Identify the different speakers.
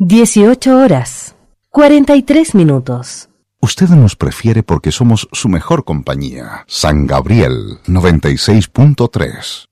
Speaker 1: 18 horas, 43 minutos.
Speaker 2: Usted nos prefiere porque somos su mejor compañía. San Gabriel 96.3.